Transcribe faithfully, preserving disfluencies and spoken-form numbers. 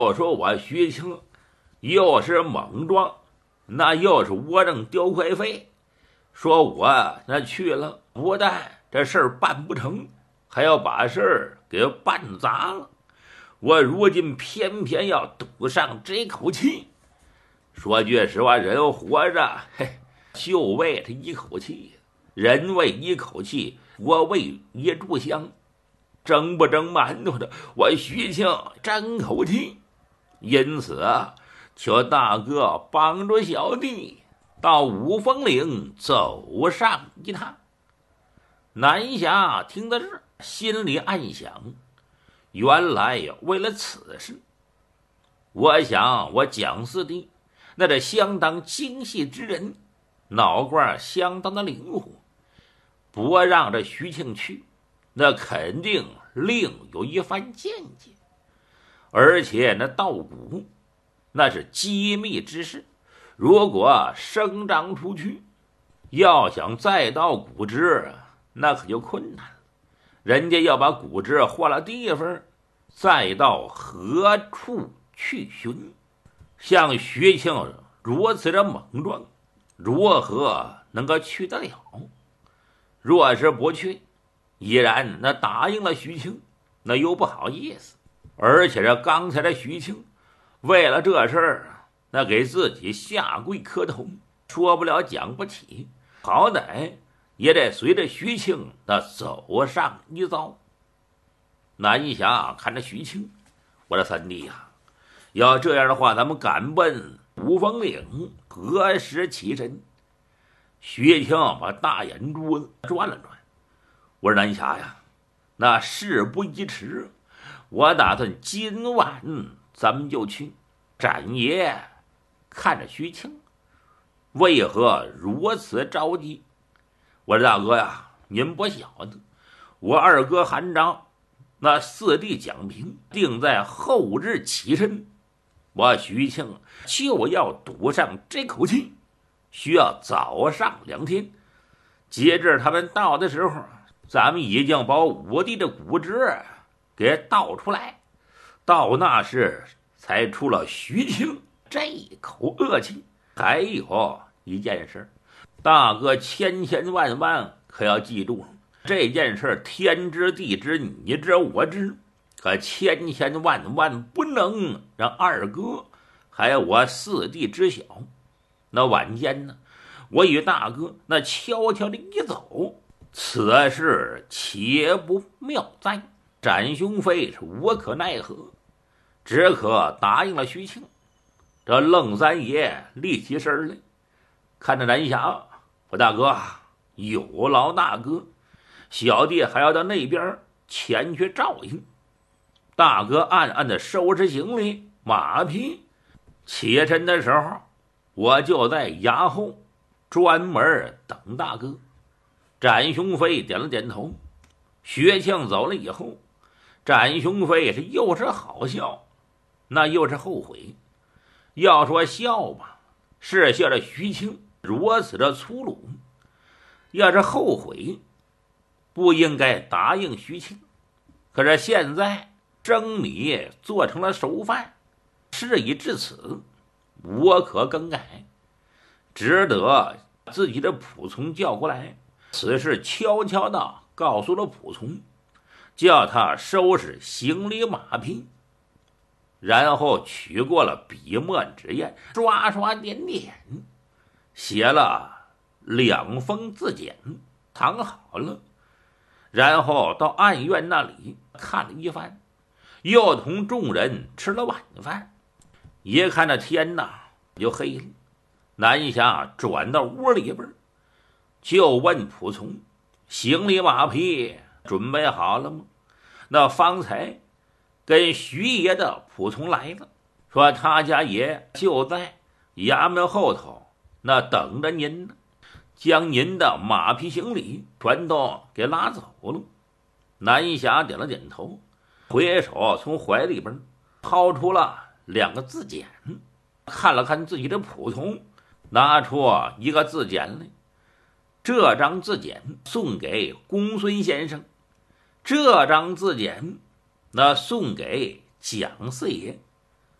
我说我徐庆又是莽撞，那又是窝囊丢快费，说我那去了，不但这事儿办不成，还要把事儿给办砸了。我如今偏偏要赌上这口气。说句实话，人活着，嘿，就为这一口气，人为一口气，我为一炷香，蒸不蒸馒头的，我徐庆争口气。因此啊，求大哥帮助小弟到五峰岭走上一趟。南侠听到这儿，心里暗想，原来为了此事。我想我蒋四弟那是相当精细之人，脑瓜相当的灵活，不让这徐庆去，那肯定另有一番见解。而且那稻谷那是机密之事，如果声张出去，要想再到谷汁，那可就困难了。人家要把谷汁换了地方，再到何处去寻？像徐庆如此的莽撞，如何能够去得了？若是不去，依然那答应了徐庆，那又不好意思。而且这刚才的徐庆为了这事儿，那给自己下跪磕头，说不了讲不起，好歹也得随着徐庆那走上一遭。南侠看着徐庆，我的三弟呀，要这样的话，咱们赶奔五峰岭，何时起身？徐庆把大眼珠子转了转，我说南侠呀，那事不宜迟，我打算今晚咱们就去。展爷看着徐庆，为何如此着急？我说大哥呀，您不晓得，我二哥韩章，那四弟蒋平定在后日起身，我徐庆就要赌上这口气，需要早上两天。截至他们到的时候，咱们已经把五弟的骨汁给倒出来，到那时才出了徐庆这口恶气。还有一件事，大哥千千万万可要记住，这件事天知地知，你知我知，可千千万万不能让二哥还有我四弟知晓。那晚间呢，我与大哥那悄悄的一走，此事且不妙哉。展雄飞是无可奈何，只可答应了徐庆。这愣三爷立起身来，看着南侠，我大哥有劳大哥，小弟还要到那边前去照应。大哥暗暗的收拾行李马匹，起身的时候，我就在衙后专门等大哥。展雄飞点了点头。薛庆走了以后，展雄飞是又是好笑，那又是后悔。要说笑吧，是笑着徐庆如此的粗鲁；要是后悔，不应该答应徐庆。可是现在蒸米做成了熟饭，事已至此，无可更改，只得自己的仆从叫过来。此事悄悄地告诉了仆从，叫他收拾行李马匹，然后取过了笔墨纸砚，刷刷点点写了两封字简，藏好了，然后到暗院那里看了一番，又同众人吃了晚饭。一看那天呐就黑了，南侠转到屋里边，就问仆从，行李马匹准备好了吗？那方才跟徐爷的仆从来了，说他家爷就在衙门后头那等着您呢，将您的马匹行李全都给拉走了。南侠点了点头，回手从怀里边掏出了两个字简，看了看自己的仆从，拿出一个字简来。这张字简送给公孙先生，这张字简那送给蒋四爷。